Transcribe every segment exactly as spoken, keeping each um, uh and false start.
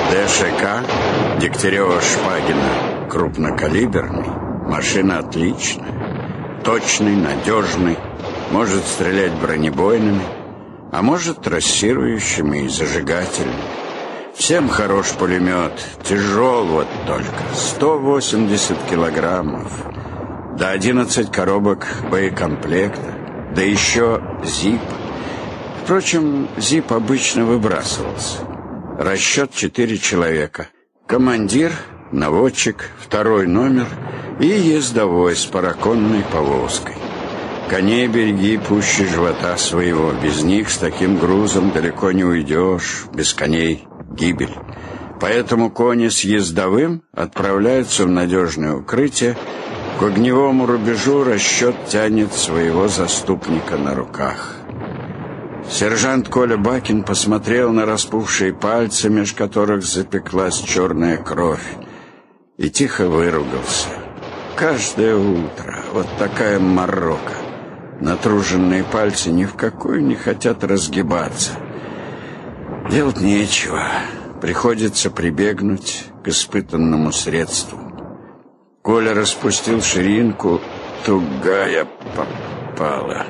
ДШК Дегтярева-Шпагина крупнокалиберный, машина отличная, точный, надежный, может стрелять бронебойными, а может трассирующими и зажигательными. Всем хорош пулемет, тяжел вот только, сто восемьдесят килограммов, да одиннадцать коробок боекомплекта, да еще ЗИП. Впрочем, ЗИП обычно выбрасывался. Расчет четыре человека. Командир, наводчик, второй номер и ездовой с параконной повозкой. Коней береги пуще живота своего. Без них с таким грузом далеко не уйдешь. Без коней гибель. Поэтому кони с ездовым отправляются в надежное укрытие. К огневому рубежу расчет тянет своего заступника на руках. Сержант Коля Бакин посмотрел на распухшие пальцы, меж которых запеклась черная кровь, и тихо выругался. Каждое утро вот такая морока. Натруженные пальцы ни в какую не хотят разгибаться. Делать нечего. Приходится прибегнуть к испытанному средству. Коля распустил ширинку, тугая попала,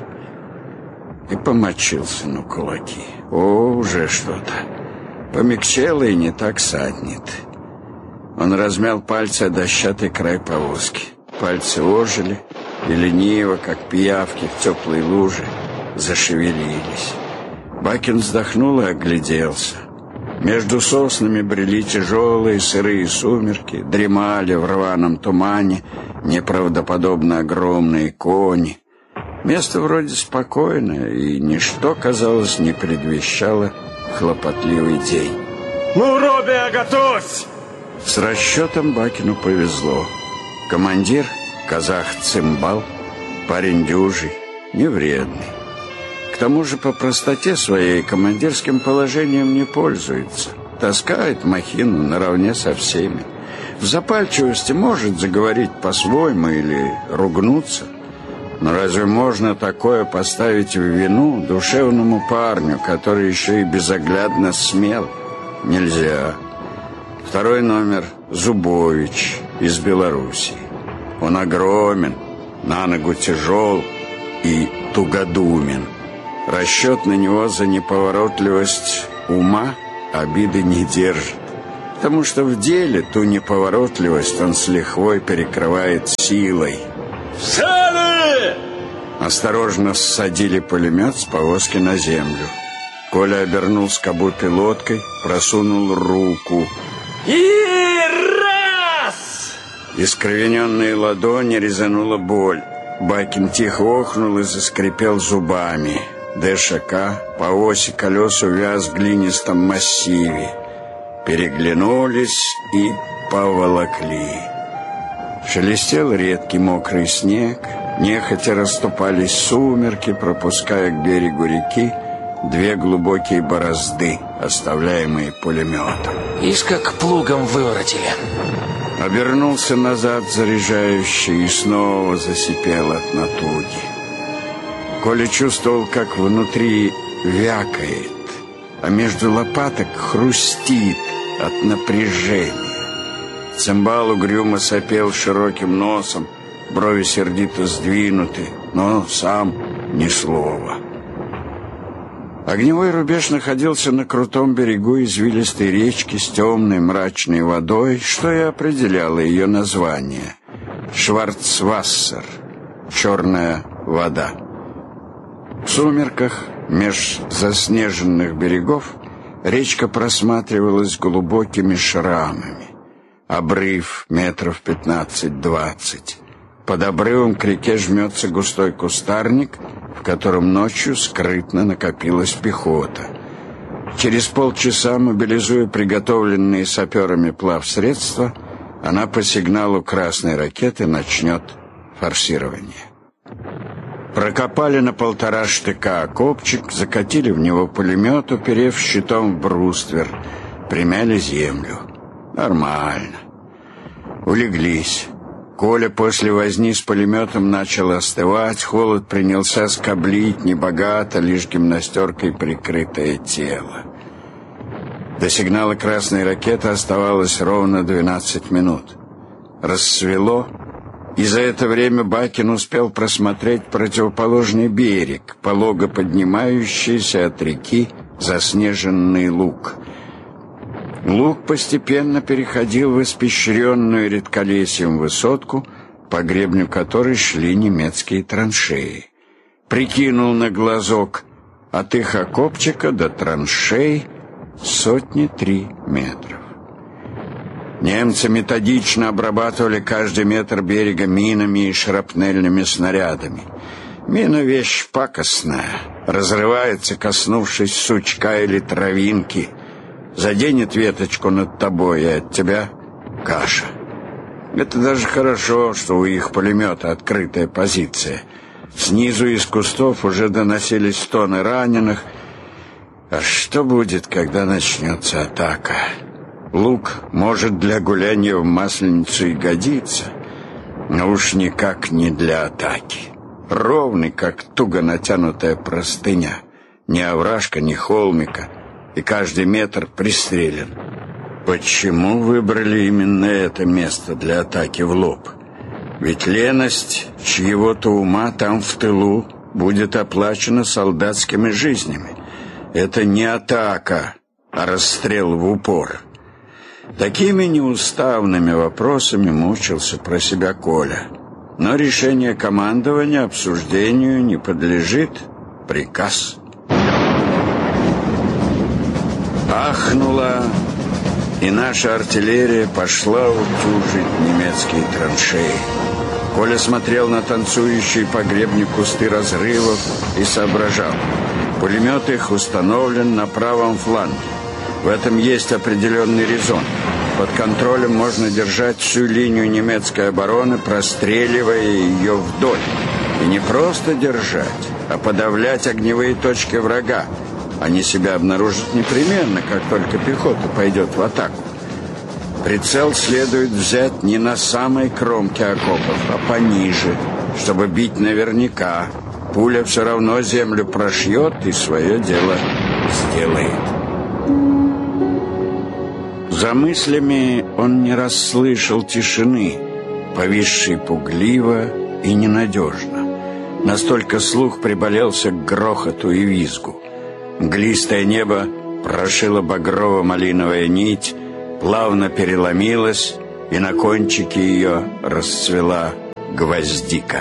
и помочился на кулаки. О, уже что-то. Помягчело и не так саднет. Он размял пальцы о дощатый край повозки. Пальцы ожили и лениво, как пиявки в теплой луже, зашевелились. Бакин вздохнул и огляделся. Между соснами брели тяжелые сырые сумерки, дремали в рваном тумане неправдоподобно огромные кони. Место вроде спокойное, и ничто, казалось, не предвещало хлопотливый день. «Ну, Робя, готовься!» С расчетом Бакину повезло. Командир, казах Цимбал, парень дюжий, невредный. К тому же по простоте своей командирским положением не пользуется. Таскает махину наравне со всеми. В запальчивости может заговорить по-своему или ругнуться. Но разве можно такое поставить в вину душевному парню, который еще и безоглядно смел? Нельзя. Второй номер — Зубович из Белоруссии. Он огромен, на ногу тяжел и тугодумен. Расчет на него за неповоротливость ума обиды не держит, потому что в деле ту неповоротливость он с лихвой перекрывает силой. «Сады!» Осторожно ссадили пулемет с повозки на землю. Коля обернул скобу пилоткой, просунул руку. И раз! Искривленные ладони резанула боль. Бакин тихо охнул и заскрипел зубами. ДШК по оси колес увяз в глинистом массиве. Переглянулись и поволокли. Шелестел редкий мокрый снег, нехотя расступались сумерки, пропуская к берегу реки две глубокие борозды, оставляемые пулеметом. Ишь, как плугом выворотили. Обернулся назад заряжающий и снова засипел от натуги. Коля чувствовал, как внутри вякает, а между лопаток хрустит от напряжения. Цимбал угрюмо сопел широким носом, брови сердито сдвинуты, но сам ни слова. Огневой рубеж находился на крутом берегу извилистой речки с темной мрачной водой, что и определяло ее название — Шварцвассер — черная вода. В сумерках меж заснеженных берегов речка просматривалась глубокими шрамами. Обрыв метров пятнадцать-двадцать. Под обрывом к реке жмется густой кустарник, в котором ночью скрытно накопилась пехота. Через полчаса, мобилизуя приготовленные саперами плавсредства, она по сигналу красной ракеты начнет форсирование. Прокопали на полтора штыка окопчик, закатили в него пулемет, уперев щитом в бруствер, примяли землю. Нормально. Улеглись. Коля после возни с пулеметом начал остывать, холод принялся скоблить небогато, лишь гимнастеркой прикрытое тело. До сигнала красной ракеты оставалось ровно двенадцать минут. Рассвело, и за это время Бакин успел просмотреть противоположный берег, полого поднимающийся от реки заснеженный луг. Луг постепенно переходил в испещренную редколесьем высотку, по гребню которой шли немецкие траншеи. Прикинул на глазок: от их окопчика до траншей сотни три метров. Немцы методично обрабатывали каждый метр берега минами и шрапнельными снарядами. Мина — вещь пакостная, разрывается, коснувшись сучка или травинки. Заденет веточку над тобой, и от тебя каша. Это даже хорошо, что у их пулемета открытая позиция. Снизу из кустов уже доносились стоны раненых. А что будет, когда начнется атака? Луг, может, для гуляния в Масленицу и годится, но уж никак не для атаки. Ровный, как туго натянутая простыня. Ни овражка, ни холмика, и каждый метр пристрелен. Почему выбрали именно это место для атаки в лоб? Ведь леность чьего-то ума там в тылу будет оплачена солдатскими жизнями. Это не атака, а расстрел в упор. Такими неуставными вопросами мучился про себя Коля. Но решение командования обсуждению не подлежит. Приказ. Ахнула, и наша артиллерия пошла утюжить немецкие траншеи. Коля смотрел на танцующие по гребню кусты разрывов и соображал. Пулемет их установлен на правом фланге. В этом есть определенный резон. Под контролем можно держать всю линию немецкой обороны, простреливая ее вдоль. И не просто держать, а подавлять огневые точки врага. Они себя обнаружат непременно, как только пехота пойдет в атаку. Прицел следует взять не на самой кромке окопов, а пониже, чтобы бить наверняка. Пуля все равно землю прошьет и свое дело сделает. За мыслями он не расслышал тишины, повисшей пугливо и ненадежно. Настолько слух приболелся к грохоту и визгу. Мглистое небо прошила багрово-малиновая нить, плавно переломилась, и на кончике ее расцвела гвоздика.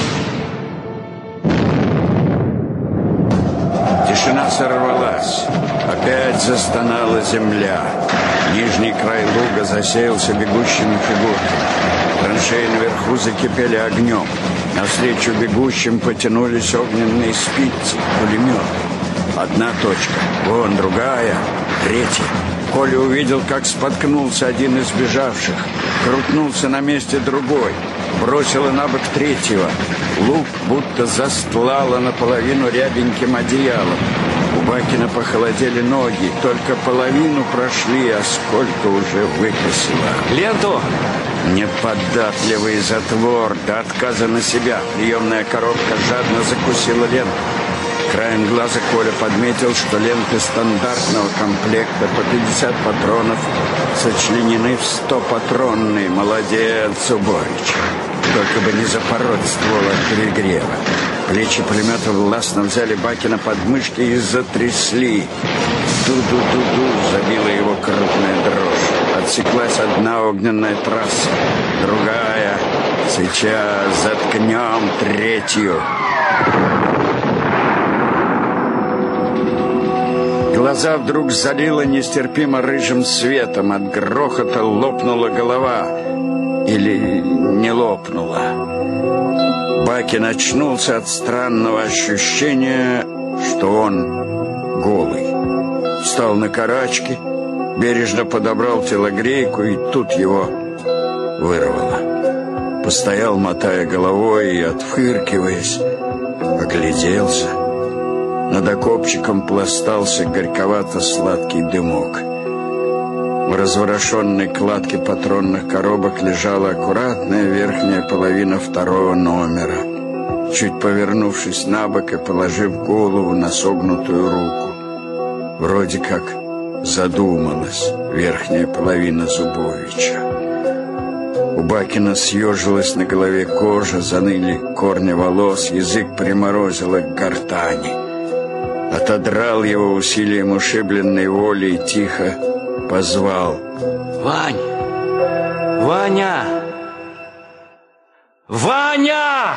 Тишина сорвалась. Опять застонала земля. Нижний край луга засеялся бегущими фигурками. Траншеи наверху закипели огнем. Навстречу бегущим потянулись огненные спицы, пулемет. Одна точка, вон другая, третья. Коля увидел, как споткнулся один из бежавших. Крутнулся на месте другой. Бросило на бок третьего. Луг будто застлало наполовину рябеньким одеялом. У Бакина похолодели ноги. Только половину прошли, а сколько уже выкосило. Ленту! Неподатливый затвор до отказа на себя. Приемная коробка жадно закусила ленту. Краем глаза Коля подметил, что ленты стандартного комплекта по пятьдесят патронов сочленены в стопатронный. Молодец, Зубович. Только бы не запороть ствол от перегрева. Плечи пулемета властно взяли Бакина под мышки и затрясли. Ду-ду-ду-ду забила его крупная дрожь. Отсеклась одна огненная трасса, другая. Сейчас заткнем третью. Глаза вдруг залило нестерпимо рыжим светом. От грохота лопнула голова. Или не лопнула. Бакин очнулся от странного ощущения, что он голый. Встал на карачки, бережно подобрал телогрейку, и тут его вырвало. Постоял, мотая головой и отфыркиваясь, огляделся. Над окопчиком пластался горьковато-сладкий дымок. В разворошенной кладке патронных коробок лежала аккуратная верхняя половина второго номера. Чуть повернувшись на бок и положив голову на согнутую руку, вроде как задумалась верхняя половина Зубовича. У Бакина съежилась на голове кожа, заныли корни волос, язык приморозило к гортани. Отодрал его усилием ушибленной воли и тихо позвал: Вань! Ваня! Ваня!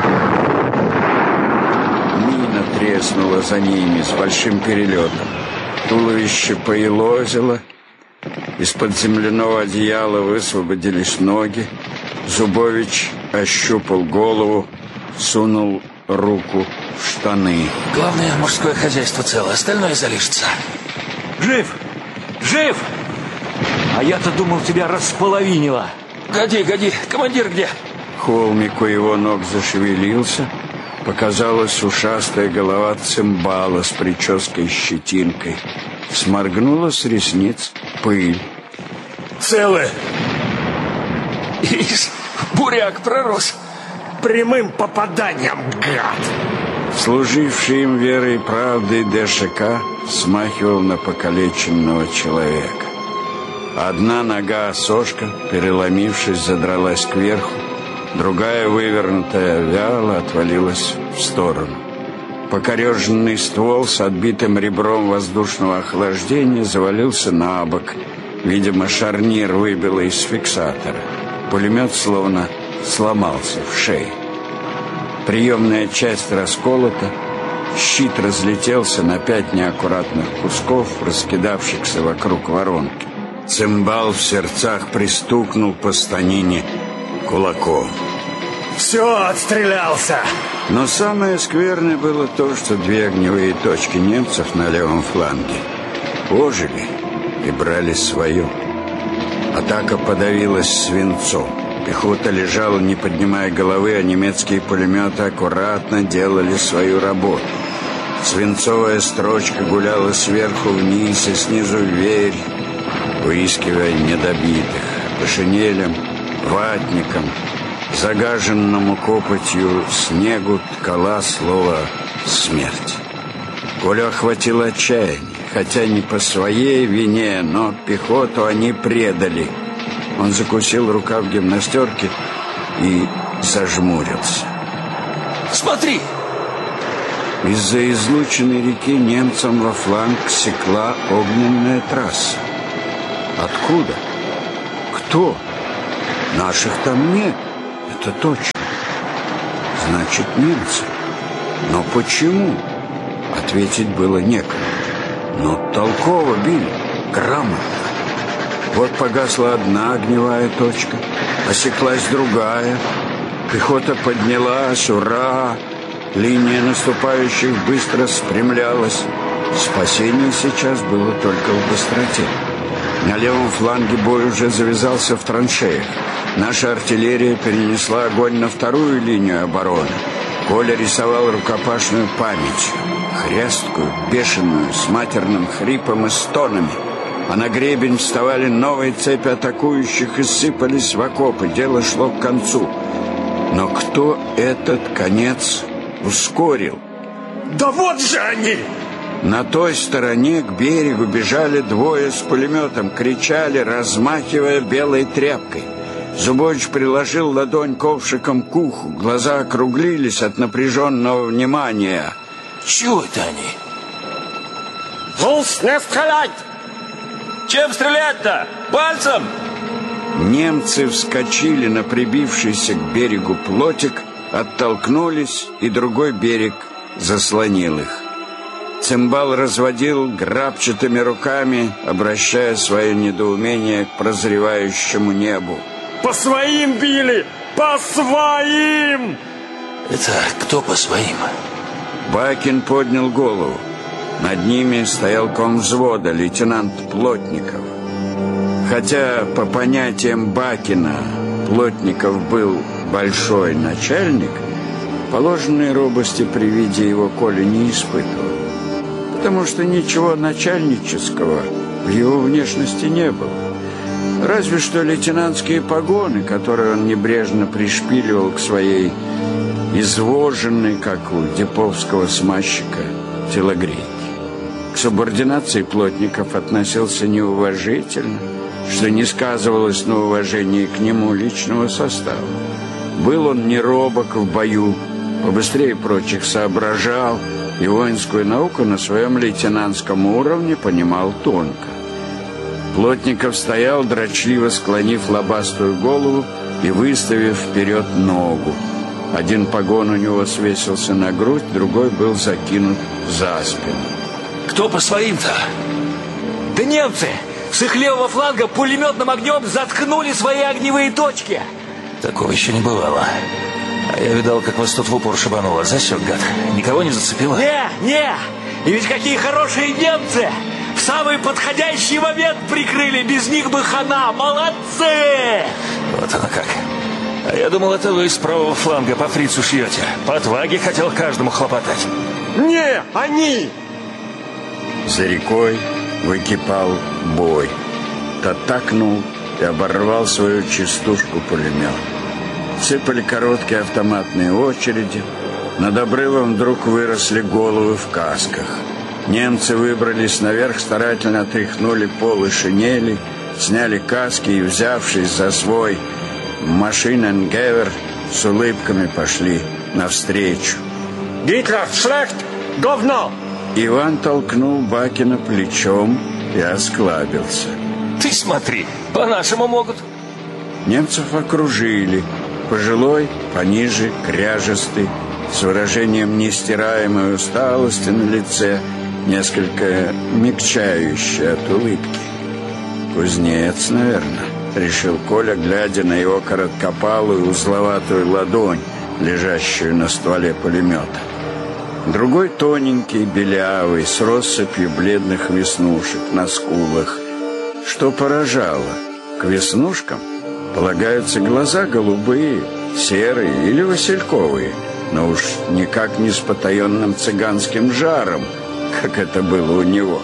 Мина треснула за ними с большим перелетом. Туловище поелозило. Из-под земляного одеяла высвободились ноги. Зубович ощупал голову, сунул руку в штаны. Главное, мужское хозяйство цело, остальное залишится. Жив! Жив! А я-то думал, тебя располовинило. Годи, годи, командир где? Холмик у его ног зашевелился. Показалась ушастая голова цимбала с прической-щетинкой. Сморгнула с ресниц пыль. Целы! Ишь, буряк пророс. Прямым попаданием, гад! Служивший им верой и правдой ДШК смахивал на покалеченного человека. Одна нога сошка, переломившись, задралась кверху, другая, вывернутая, вяло отвалилась в сторону. Покореженный ствол с отбитым ребром воздушного охлаждения завалился на бок. Видимо, шарнир выбило из фиксатора. Пулемет словно сломался в шее. Приемная часть расколота, щит разлетелся на пять неаккуратных кусков, раскидавшихся вокруг воронки. Цимбал в сердцах пристукнул по станине кулаком. Все, отстрелялся! Но самое скверное было то, что две огневые точки немцев на левом фланге ожили и брали свое. Атака подавилась свинцом. Пехота лежала, не поднимая головы, а немецкие пулеметы аккуратно делали свою работу. Свинцовая строчка гуляла сверху вниз и снизу вверх, выискивая недобитых. По шинелям, ватникам, загаженному копотью снегу ткала слово «смерть». Колю охватило отчаяние, хотя не по своей вине, но пехоту они предали. Он закусил рукав гимнастерки и зажмурился. Смотри! Из-за излученной реки немцам во фланг секла огненная трасса. Откуда? Кто? Наших там нет, это точно. Значит, немцы. Но почему? Ответить было некому. Но толково били, грамотно. Вот погасла одна огневая точка, осеклась другая. Пехота поднялась, ура! Линия наступающих быстро спрямлялась. Спасение сейчас было только в быстроте. На левом фланге бой уже завязался в траншеях. Наша артиллерия перенесла огонь на вторую линию обороны. Коля рисовал рукопашную памятью, хресткую, бешеную, с матерным хрипом и стонами. А на гребень вставали новые цепи атакующих и сыпались в окопы. Дело шло к концу. Но кто этот конец ускорил? Да вот же они! На той стороне к берегу бежали двое с пулеметом, кричали, размахивая белой тряпкой. Зубович приложил ладонь ковшиком к уху. Глаза округлились от напряженного внимания. Чего это они? Пусть не стрелять! Чем стрелять-то? Пальцем? Немцы вскочили на прибившийся к берегу плотик, оттолкнулись, и другой берег заслонил их. Цимбал разводил грабчатыми руками, обращая свое недоумение к прозревающему небу. По своим били! По своим! Это кто по своим? Бакин поднял голову. Над ними стоял комвзвода, лейтенант Плотников. Хотя, по понятиям Бакина, Плотников был большой начальник, положенной робости при виде его Коля не испытывал. Потому что ничего начальнического в его внешности не было. Разве что лейтенантские погоны, которые он небрежно пришпиливал к своей извоженной, как у деповского смазчика, телогрейке. к субординации плотников относился неуважительно, что не сказывалось на уважении к нему личного состава. Был он не робок в бою, побыстрее прочих соображал, и воинскую науку на своем лейтенантском уровне понимал тонко. Плотников стоял, дрочливо склонив лобастую голову и выставив вперед ногу. Один погон у него свесился на грудь, другой был закинут за спину. Кто по своим-то? Да немцы с их левого фланга пулеметным огнем заткнули свои огневые точки. Такого еще не бывало. А я видал, как вас тут в упор шибануло. Засек, гад. Никого не зацепило? Не, не. И ведь какие хорошие немцы. В самый подходящий момент прикрыли. Без них бы хана. Молодцы! Вот оно как. А я думал, это вы с правого фланга по фрицу шьете. По отваге хотел каждому хлопотать. Не, они! За рекой выкипал бой. Татакнул и оборвал свою частушку пулемет. Сыпали короткие автоматные очереди. Над обрывом вдруг выросли головы в касках. Немцы выбрались наверх, старательно отряхнули полы шинели, сняли каски и, взявшись за свой машиненгевер, с улыбками пошли навстречу. Гитлер, шлехт, говно! Иван толкнул Бакина плечом и осклабился. Ты смотри, по-нашему могут. Немцев окружили. Пожилой, пониже, кряжестый, с выражением нестираемой усталости на лице, несколько мягчающий от улыбки. «Кузнец, наверное», — решил Коля, глядя на его короткопалую узловатую ладонь, лежащую на стволе пулемета. Другой тоненький, белявый, с россыпью бледных веснушек на скулах. Что поражало, к веснушкам полагаются глаза голубые, серые или васильковые, но уж никак не с потаенным цыганским жаром, как это было у него.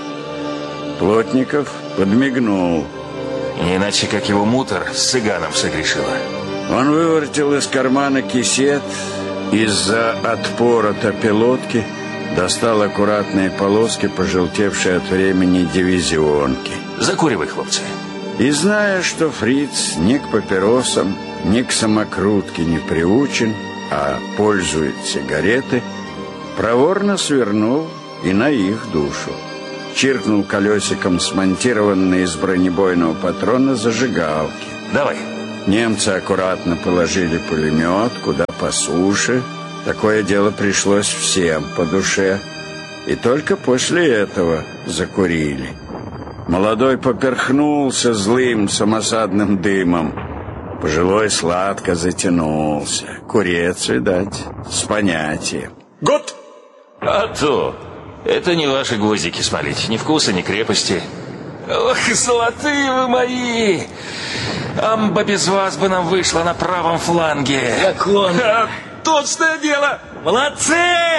Плотников подмигнул. Не иначе, как его мутор с цыганом согрешила. Он выворотил из кармана кисет, из-за отпорота пилотки достал аккуратные полоски, пожелтевшие от времени дивизионки. Закуривай, хлопцы. И зная, что фриц ни к папиросам, ни к самокрутке не приучен, а пользует сигареты, проворно свернул и на их душу. Чиркнул колесиком смонтированной из бронебойного патрона зажигалки. Давай. Немцы аккуратно положили пулемет куда по суше. Такое дело пришлось всем по душе. И только после этого закурили. Молодой поперхнулся злым самосадным дымом. Пожилой сладко затянулся. Курец, видать, с понятием. Год! А то! Это не ваши гвоздики смолить. Ни вкуса, ни крепости. Ох, золотые вы мои! Амба без вас бы нам вышла на правом фланге. Как он! А, точное дело! Молодцы!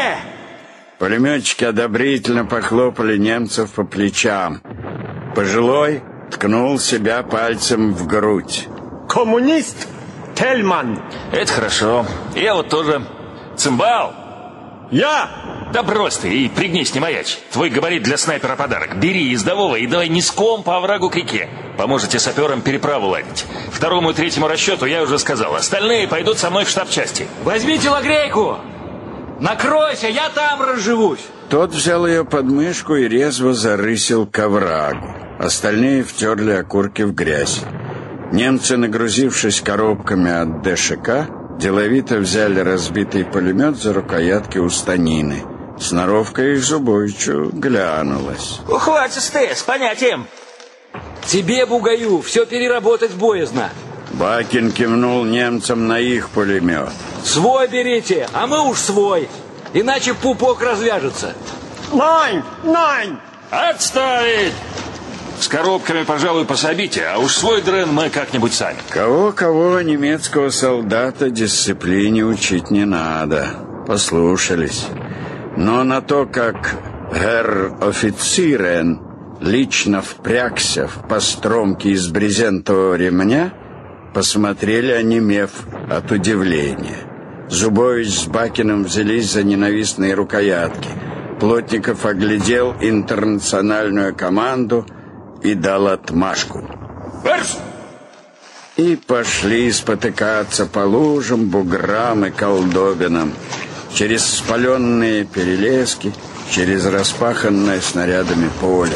Пулеметчики одобрительно похлопали немцев по плечам. Пожилой ткнул себя пальцем в грудь. Коммунист Тельман. Это хорошо. Я вот тоже. Цимбал! Я! Да брось ты и пригнись, не маячь. Твой габарит для снайпера подарок. Бери ездового и давай низком по оврагу к реке. Поможете саперам переправу ладить. Второму и третьему расчету я уже сказал. Остальные пойдут со мной в штаб-части. Возьмите лагрейку. Накройся, я там разживусь. Тот взял ее под мышку и резво зарысил к оврагу. Остальные втерли окурки в грязь. Немцы, нагрузившись коробками от ДШК, деловито взяли разбитый пулемет за рукоятки у станины. Сноровка их Зубовичу глянулась. Ухватись ты, с понятием. Тебе, бугаю, все переработать боязно. Бакин кивнул немцам на их пулемет. Свой берите, а мы уж свой. Иначе пупок развяжется. Найн! Найн! Отставить! С коробками, пожалуй, пособите, а уж свой дрен мы как-нибудь сами. Кого-кого немецкого солдата дисциплине учить не надо. Послушались. Но на то, как герр офицерен лично впрягся в постромки из брезентового ремня, посмотрели, онемев от удивления. Зубович с Бакиным взялись за ненавистные рукоятки. Плотников оглядел интернациональную команду и дал отмашку. Марш! И пошли спотыкаться по лужам, буграм и колдобинам, через спаленные перелески, через распаханное снарядами поле.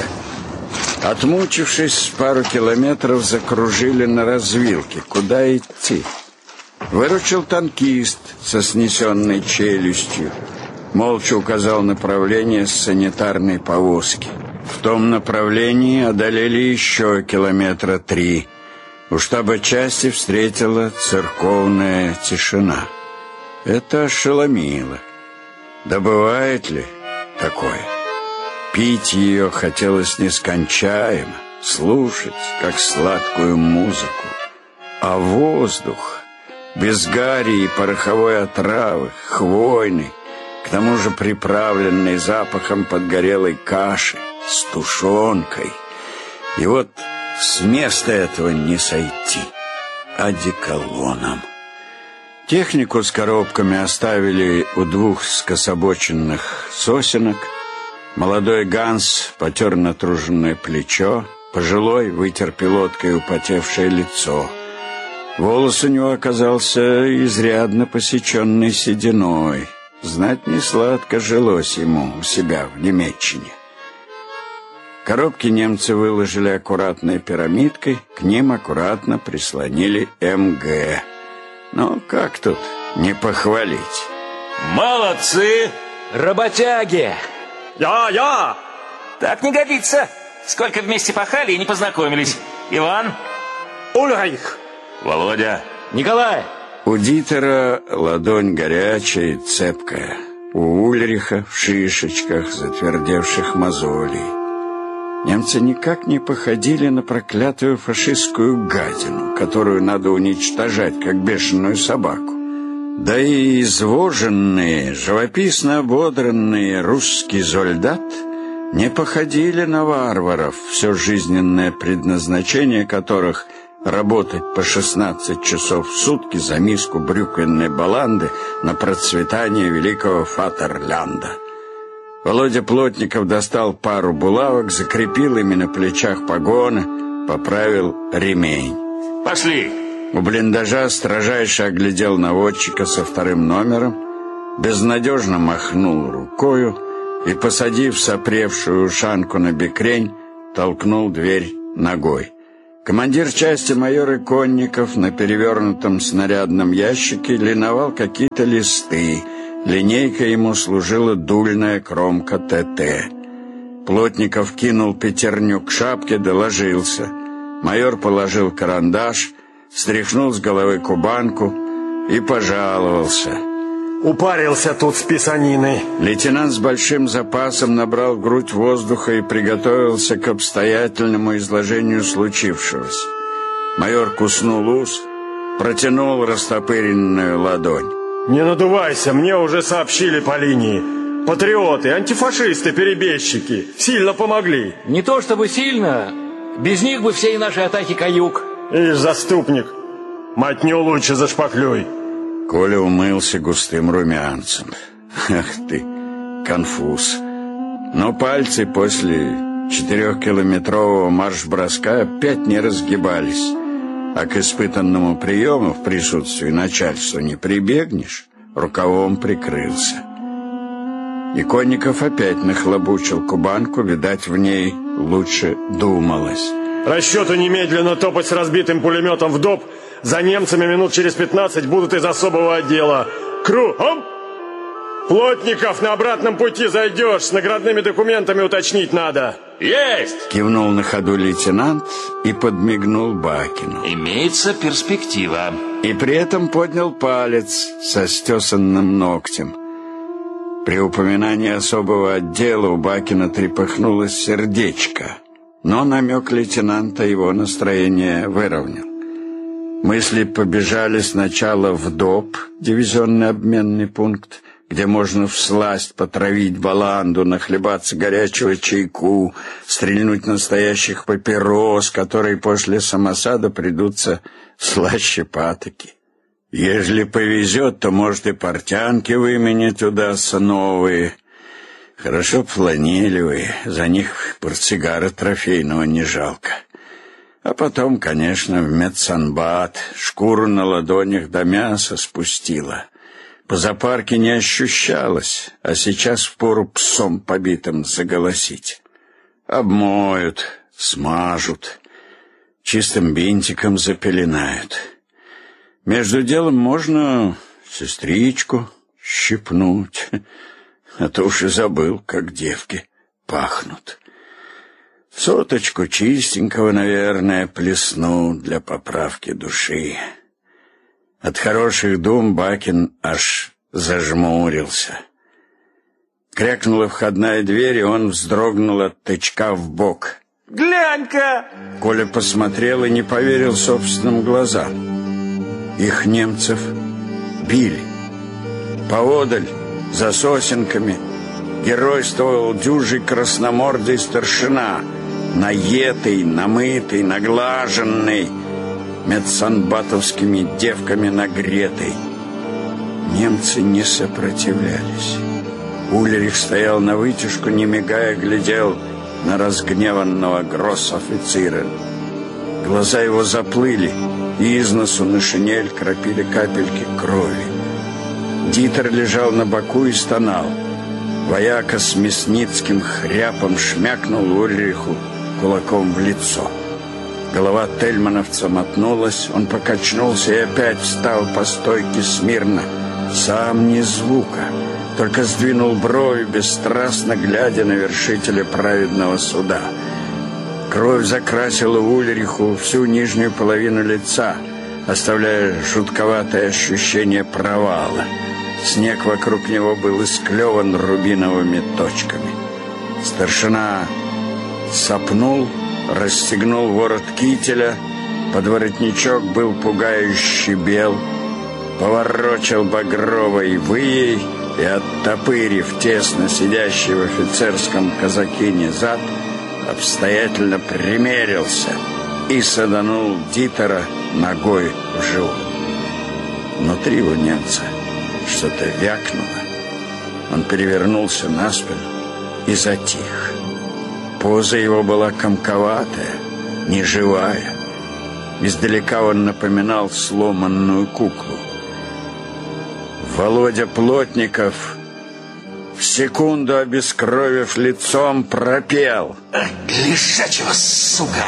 Отмучившись пару километров, закружили на развилке. Куда идти? Выручил танкист со снесенной челюстью. Молча указал направление с санитарной повозки. В том направлении одолели еще километра три. У штаба части встретила церковная тишина. Это ошеломило. Да бывает ли такое? Пить ее хотелось нескончаемо, слушать, как сладкую музыку. А воздух, без гари и пороховой отравы, хвойный, к тому же приправленный запахом подгорелой каши с тушенкой. И вот с места этого не сойти, одеколоном. Технику с коробками оставили у двух скособоченных сосенок. Молодой Ганс потер натруженное плечо, пожилой вытер пилоткой употевшее лицо. Волос у него оказался изрядно посеченный сединой. Знать не сладко жилось ему у себя в Немеччине. Коробки немцы выложили аккуратной пирамидкой, к ним аккуратно прислонили эм гэ. Ну, как тут не похвалить? Молодцы! Работяги! Я, я! Так не годится. Сколько вместе пахали и не познакомились. Иван? Ульрих! Володя? Николай! У Дитера ладонь горячая и цепкая. У Ульриха в шишечках затвердевших мозолей. Немцы никак не походили на проклятую фашистскую гадину, которую надо уничтожать, как бешеную собаку. Да и извоженные, живописно ободранные русский солдат не походили на варваров, все жизненное предназначение которых — работать по шестнадцать часов в сутки за миску брюквенной баланды на процветание великого Фатерлянда. Володя Плотников достал пару булавок, закрепил ими на плечах погоны, поправил ремень. Пошли! У блиндажа строжайше оглядел наводчика со вторым номером, безнадежно махнул рукою и, посадив сопревшую ушанку на бекрень, толкнул дверь ногой. Командир части майор Иконников на перевернутом снарядном ящике линовал какие-то листы. Линейкой ему служила дульная кромка тэ тэ. Плотников кинул пятерню к шапке, доложился. Майор положил карандаш, стряхнул с головы кубанку и пожаловался. Упарился тут с писаниной. Лейтенант с большим запасом набрал в грудь воздуха и приготовился к обстоятельному изложению случившегося. Майор куснул ус, протянул растопыренную ладонь. Не надувайся, мне уже сообщили по линии. Патриоты, антифашисты, перебежчики сильно помогли. Не то чтобы сильно, без них бы все и наши атаки каюк. Ишь, заступник, мотню лучше зашпаклюй. Коля умылся густым румянцем. Ах ты, конфуз. Но пальцы после четырехкилометрового марш-броска опять не разгибались. А к испытанному приему в присутствии начальства не прибегнешь, рукавом прикрылся. Иконников опять нахлобучил кубанку, видать, в ней лучше думалось. Расчету немедленно топать с разбитым пулеметом в доп. За немцами минут через пятнадцать будут из особого отдела. Кругом! Плотников, на обратном пути зайдешь, с наградными документами уточнить надо. Есть! Кивнул на ходу лейтенант и подмигнул Бакину. Имеется перспектива. И при этом поднял палец со стесанным ногтем. При упоминании особого отдела у Бакина трепыхнулось сердечко, но намек лейтенанта его настроение выровнял. Мысли побежали сначала в ДОП, дивизионный обменный пункт, где можно всласть потравить баланду, нахлебаться горячего чайку, стрельнуть настоящих папирос, которые после самосада придутся слаще патоки. Ежели повезет, то, может, и портянки выменять удастся новые. Хорошо планелевые, за них портсигара трофейного не жалко. А потом, конечно, в медсанбат, шкуру на ладонях до мяса спустила. По запарке не ощущалось, а сейчас впору псом побитым заголосить. Обмоют, смажут, чистым бинтиком запеленают. Между делом можно сестричку щипнуть, а то уж и забыл, как девки пахнут. Соточку чистенького, наверное, плесну для поправки души. От хороших дум Бакин аж зажмурился. Крякнула входная дверь, и он вздрогнул от тычка в бок. «Глянь-ка!» Коля посмотрел и не поверил собственным глазам. Их немцев били. Поодаль, за сосенками, геройствовал дюжий красномордый старшина, наетый, намытый, наглаженный, медсанбатовскими девками нагретый. Немцы не сопротивлялись. Ульрих стоял на вытяжку, не мигая, глядел на разгневанного гросс-офицера. Глаза его заплыли, и из носу на шинель кропили капельки крови. Дитер лежал на боку и стонал. Вояка с мясницким хряпом шмякнул Ульриху кулаком в лицо. Голова тельмановца мотнулась, он покачнулся и опять встал по стойке смирно. Сам ни звука, только сдвинул брови, бесстрастно глядя на вершителя праведного суда. Кровь закрасила Ульриху всю нижнюю половину лица, оставляя жутковатое ощущение провала. Снег вокруг него был исклеван рубиновыми точками. Старшина сопнул, расстегнул ворот кителя, подворотничок был пугающе бел, поворочил багровой выей и, оттопырив тесно сидящий в офицерском казакине зад, обстоятельно примерился и саданул Дитера ногой в живот. Внутри у немца что-то вякнуло. Он перевернулся на спину и затих. Поза его была комковатая, неживая. Издалека он напоминал сломанную куклу. Володя Плотников, в секунду обескровив лицом, пропел: «Лежачего, сука!»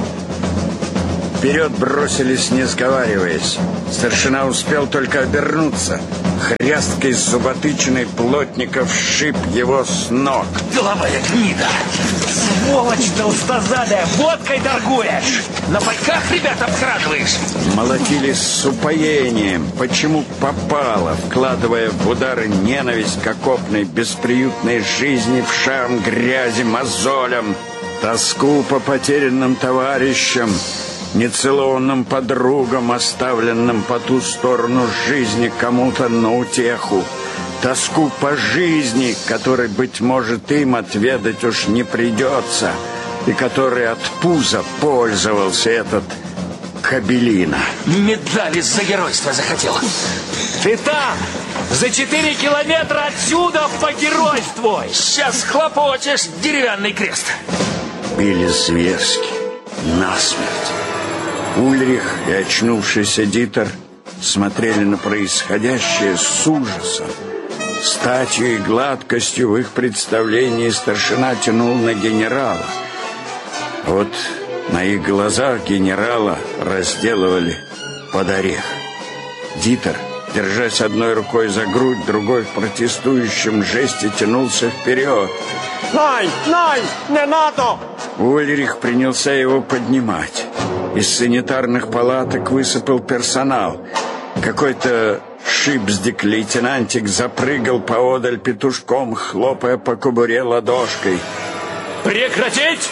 Вперед бросились, не сговариваясь. Старшина успел только обернуться. Хрясткой зуботычиной Плотников сшиб его с ног. Деловая гнида! Сволочь толстозадая! Водкой торгуешь! На пайках ребят обкрадываешь! Молотили с упоением, почему попало, вкладывая в удары ненависть к окопной бесприютной жизни, в шарм грязи, мозолям, тоску по потерянным товарищам, нецелованным подругам, оставленным по ту сторону жизни кому-то на утеху, тоску по жизни, которой, быть может, им отведать уж не придется, и которой от пуза пользовался этот Кобелина. Медали за геройство захотел. Ты там, за четыре километра отсюда погеройствуй! Сейчас хлопочешь, деревянный крест. Били зверски, насмерть. Ульрих и очнувшийся Дитер смотрели на происходящее с ужасом. Статью и гладкостью в их представлении старшина тянул на генерала. Вот на их глазах генерала разделывали под орех. Дитер, держась одной рукой за грудь, другой в протестующем жесте тянулся вперед. Най, най, не надо! Ульрих принялся его поднимать. Из санитарных палаток высыпал персонал. Какой-то шипздик-лейтенантик запрыгал поодаль петушком, хлопая по кобуре ладошкой. Прекратить!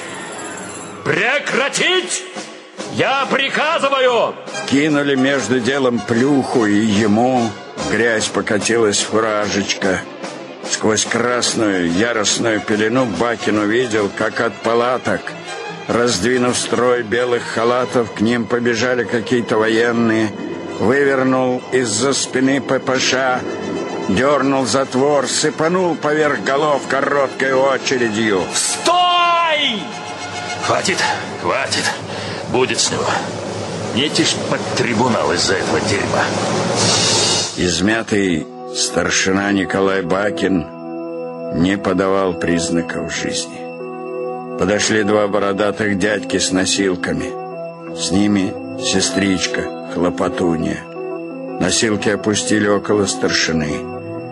Прекратить! Я приказываю! Кинули между делом плюху, и ему грязь покатилась фуражечка. Сквозь красную яростную пелену Бакин увидел, как от палаток, раздвинув строй белых халатов, к ним побежали какие-то военные. Вывернул из-за спины ППШ Дернул затвор, сыпанул поверх голов короткой очередью. Стой! Хватит, хватит. Будет с него. Не тишь под трибунал из-за этого дерьма. Измятый старшина Николай Бакин не подавал признаков жизни. Подошли два бородатых дядьки с носилками. С ними сестричка, хлопотунья. Носилки опустили около старшины.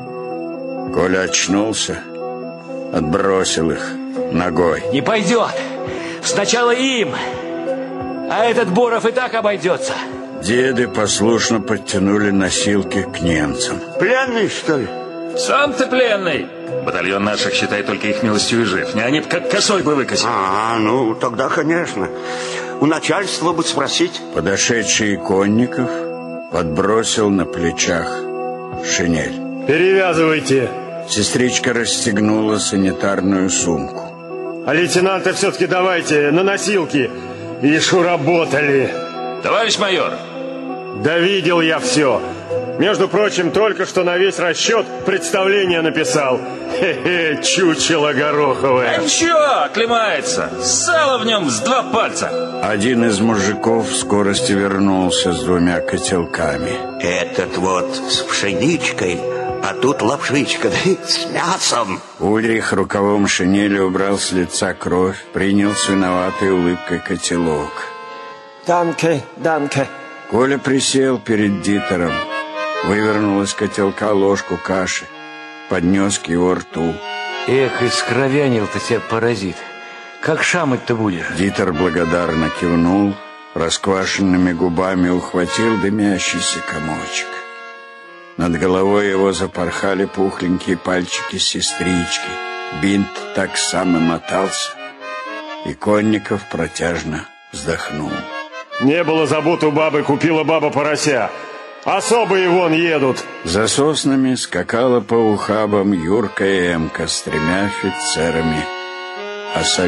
Коля очнулся, отбросил их ногой. Не пойдет. Сначала им. А этот Боров и так обойдется. Деды послушно подтянули носилки к немцам. Пленный, что ли? Сам ты пленный. Батальон наших, считай, только их милостью и жив. Не они б как косой бы выкосили. А, ну, тогда, конечно. У начальства бы спросить. Подошедший Иконников подбросил на плечах шинель. Перевязывайте. Сестричка расстегнула санитарную сумку. А лейтенанта все-таки давайте на носилки. Ишь, уработали. Товарищ майор. Да видел я все. Между прочим, только что на весь расчет представление написал. Хе-хе, чучело гороховое. А ничего, оклемается. Сало в нем с два пальца. Один из мужиков в скорости вернулся с двумя котелками. Этот вот с пшеничкой, а тут лапшичка, да и с мясом. Ульрих рукавом шинели убрал с лица кровь, принял с виноватой улыбкой котелок. Данке, данке. Коля присел перед Дитером, вывернул из котелка ложку каши, поднес к его рту. Эх, искровянил-то тебя, паразит. Как шамать-то будешь? Дитер благодарно кивнул, расквашенными губами ухватил дымящийся комочек. Над головой его запорхали пухленькие пальчики сестрички. Бинт так сам и мотался. И Конников протяжно вздохнул. Не было забот у бабы, купила баба порося. Особые вон едут. За соснами скакала по ухабам юркая эмка с тремя офицерами.